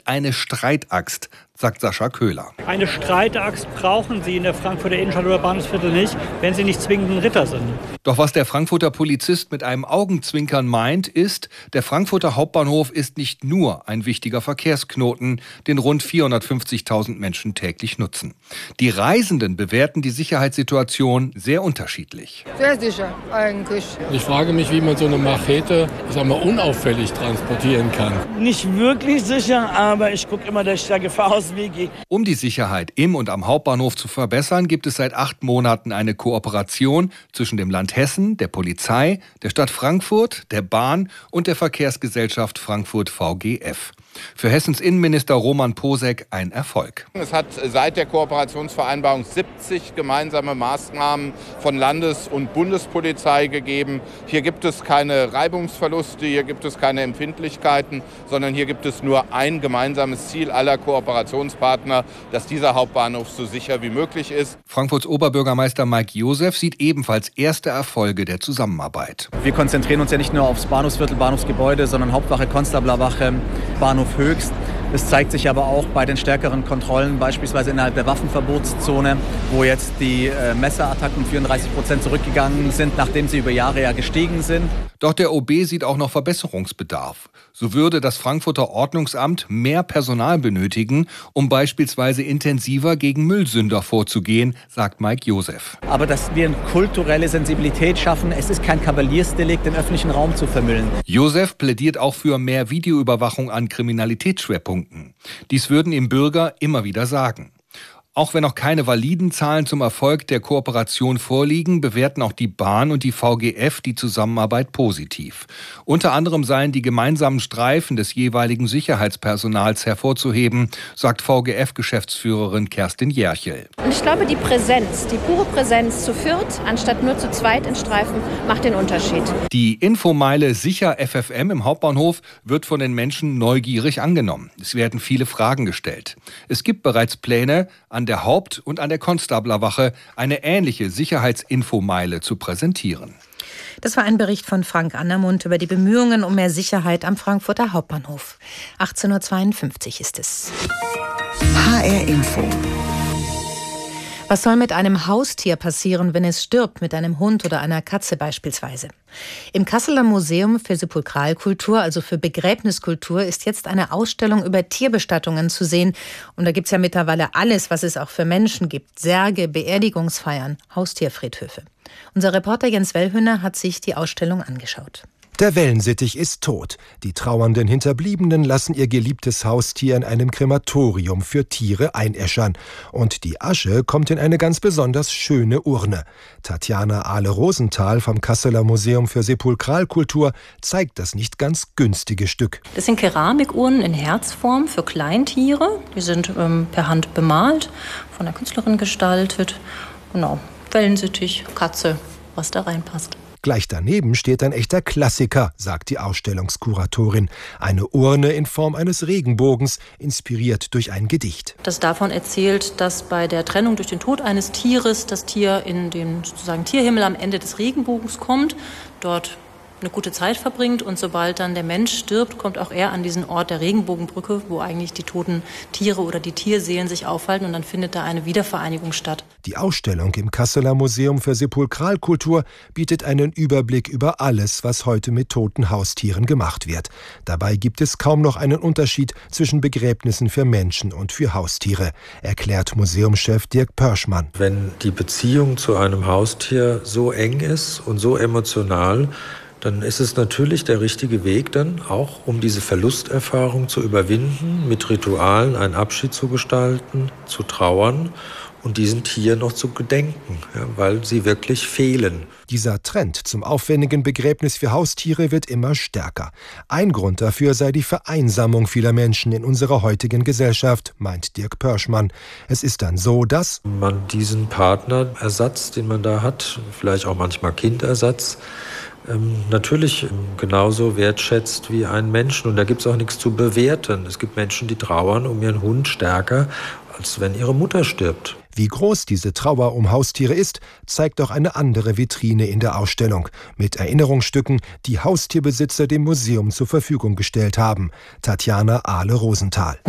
eine Streitaxt, sagt Sascha Köhler. Eine Streitaxt brauchen Sie in der Frankfurter Innenstadt oder Bahnhofsviertel nicht, wenn Sie nicht zwingend ein Ritter sind. Doch was der Frankfurter Polizist mit einem Augenzwinkern meint, ist, der Frankfurter Hauptbahnhof ist nicht nur ein wichtiger Verkehrsknoten, den rund 450.000 Menschen täglich nutzen. Die Reisenden bewerten die Sicherheitssituation sehr unterschiedlich. Sehr sicher, eigentlich. Ich frage mich, wie man so eine Machete, unauffällig transportieren kann. Nicht wirklich sicher, aber ich gucke immer, dass ich der Gefahr aus dem Weg gehe. Um die Sicherheit im und am Hauptbahnhof zu verbessern, gibt es seit 8 Monaten eine Kooperation zwischen dem Land Hessen, der Polizei, der Stadt Frankfurt, der Bahn und der Verkehrsgesellschaft Frankfurt VGF. Für Hessens Innenminister Roman Posek ein Erfolg. Es hat seit der Kooperationsvereinbarung 70 gemeinsame Maßnahmen von Landes- und Bundespolizei gegeben. Hier gibt es keine Reibungsverluste, hier gibt es keine Empfindlichkeiten, sondern hier gibt es nur ein gemeinsames Ziel aller Kooperationspartner, dass dieser Hauptbahnhof so sicher wie möglich ist. Frankfurts Oberbürgermeister Mike Josef sieht ebenfalls erste Erfolge der Zusammenarbeit. Wir konzentrieren uns ja nicht nur aufs Bahnhofsviertel, Bahnhofsgebäude, sondern Hauptwache, Konstablerwache, Bahnhof Höchst. Das zeigt sich aber auch bei den stärkeren Kontrollen, beispielsweise innerhalb der Waffenverbotszone, wo jetzt die Messerattacken um 34% zurückgegangen sind, nachdem sie über Jahre ja gestiegen sind. Doch der OB sieht auch noch Verbesserungsbedarf. So würde das Frankfurter Ordnungsamt mehr Personal benötigen, um beispielsweise intensiver gegen Müllsünder vorzugehen, sagt Mike Josef. Aber dass wir eine kulturelle Sensibilität schaffen, es ist kein Kavaliersdelikt, den öffentlichen Raum zu vermüllen. Josef plädiert auch für mehr Videoüberwachung an Kriminalitätsschwerpunkten. Dies würden ihm Bürger immer wieder sagen. Auch wenn noch keine validen Zahlen zum Erfolg der Kooperation vorliegen, bewerten auch die Bahn und die VGF die Zusammenarbeit positiv. Unter anderem seien die gemeinsamen Streifen des jeweiligen Sicherheitspersonals hervorzuheben, sagt VGF-Geschäftsführerin Kerstin Jerchel. Und ich glaube, die Präsenz, die pure Präsenz zu viert, anstatt nur zu zweit in Streifen, macht den Unterschied. Die Infomeile Sicher FFM im Hauptbahnhof wird von den Menschen neugierig angenommen. Es werden viele Fragen gestellt. Es gibt bereits Pläne, an der Haupt- und an der Konstablerwache eine ähnliche Sicherheitsinfomeile zu präsentieren. Das war ein Bericht von Frank Annermund über die Bemühungen um mehr Sicherheit am Frankfurter Hauptbahnhof. 18:52 Uhr ist es. HR Info. Was soll mit einem Haustier passieren, wenn es stirbt, mit einem Hund oder einer Katze beispielsweise? Im Kasseler Museum für Sepulkralkultur, also für Begräbniskultur, ist jetzt eine Ausstellung über Tierbestattungen zu sehen. Und da gibt's ja mittlerweile alles, was es auch für Menschen gibt. Särge, Beerdigungsfeiern, Haustierfriedhöfe. Unser Reporter Jens Wellhöhner hat sich die Ausstellung angeschaut. Der Wellensittich ist tot. Die trauernden Hinterbliebenen lassen ihr geliebtes Haustier in einem Krematorium für Tiere einäschern. Und die Asche kommt in eine ganz besonders schöne Urne. Tatjana Ahle-Rosenthal vom Kasseler Museum für Sepulkralkultur zeigt das nicht ganz günstige Stück. Das sind Keramikurnen in Herzform für Kleintiere. Die sind per Hand bemalt, von der Künstlerin gestaltet. Genau, Wellensittich, Katze, was da reinpasst. Gleich daneben steht ein echter Klassiker, sagt die Ausstellungskuratorin. Eine Urne in Form eines Regenbogens, inspiriert durch ein Gedicht. Das davon erzählt, dass bei der Trennung durch den Tod eines Tieres das Tier in den sozusagen Tierhimmel am Ende des Regenbogens kommt, dort eine gute Zeit verbringt und sobald dann der Mensch stirbt, kommt auch er an diesen Ort der Regenbogenbrücke, wo eigentlich die toten Tiere oder die Tierseelen sich aufhalten und dann findet da eine Wiedervereinigung statt. Die Ausstellung im Kasseler Museum für Sepulkralkultur bietet einen Überblick über alles, was heute mit toten Haustieren gemacht wird. Dabei gibt es kaum noch einen Unterschied zwischen Begräbnissen für Menschen und für Haustiere, erklärt Museumschef Dirk Pörschmann. Wenn die Beziehung zu einem Haustier so eng ist und so emotional, dann ist es natürlich der richtige Weg dann auch, um diese Verlusterfahrung zu überwinden, mit Ritualen einen Abschied zu gestalten, zu trauern und diesen Tieren noch zu gedenken, ja, weil sie wirklich fehlen. Dieser Trend zum aufwendigen Begräbnis für Haustiere wird immer stärker. Ein Grund dafür sei die Vereinsamung vieler Menschen in unserer heutigen Gesellschaft, meint Dirk Pörschmann. Es ist dann so, dass man diesen Partnerersatz, den man da hat, vielleicht auch manchmal Kindersatz, natürlich genauso wertschätzt wie einen Menschen. Und da gibt es auch nichts zu bewerten. Es gibt Menschen, die trauern um ihren Hund stärker, als wenn ihre Mutter stirbt. Wie groß diese Trauer um Haustiere ist, zeigt auch eine andere Vitrine in der Ausstellung. Mit Erinnerungsstücken, die Haustierbesitzer dem Museum zur Verfügung gestellt haben. Tatjana Ahle-Rosenthal.